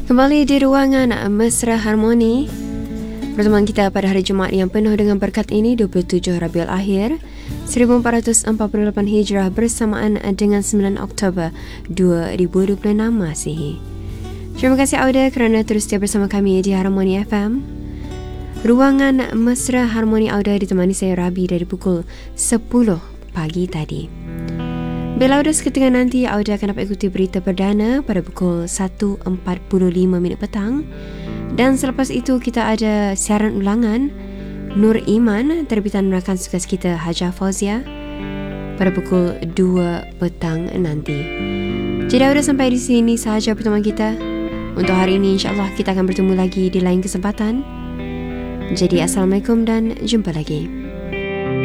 Kembali di ruangan Mesra Harmoni. Pertemuan kita pada hari Jumaat yang penuh dengan berkat ini 27 Rabiul Akhir 1448 Hijrah bersamaan dengan 9 Oktober 2026 Masihi. Terima kasih Auda kerana terus setia bersama kami di Harmoni FM. Ruangan Mesra Harmoni Auda ditemani saya Rabi dari pukul 10 pagi tadi. Bila Auda seketika nanti, Auda akan dapat ikuti berita perdana pada pukul 1.45 petang. Dan selepas itu kita ada siaran ulangan Nur Iman terbitan rakan tugas kita Hajah Fauzia pada pukul 2 petang nanti. Jadi Auda sampai di sini sahaja pertemuan kita. Untuk hari ini insyaAllah kita akan bertemu lagi di lain kesempatan. Jadi Assalamualaikum dan jumpa lagi.